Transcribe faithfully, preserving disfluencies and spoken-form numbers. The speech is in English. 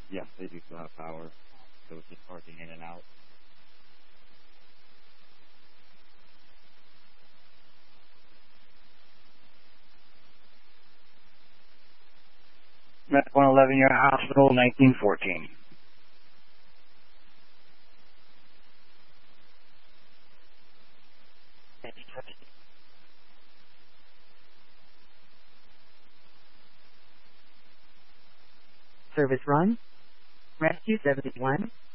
Yes, they do still have power, so it's just parking in and out. Met one eleven Yard Hospital, nineteen fourteen. Service run. Rescue seventy-one.